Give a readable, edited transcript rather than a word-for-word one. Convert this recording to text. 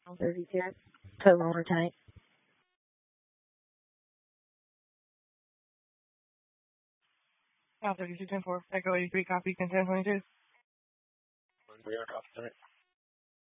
32. Total water tank. South 3210-4, Echo 83, copy, 1022. We are copy.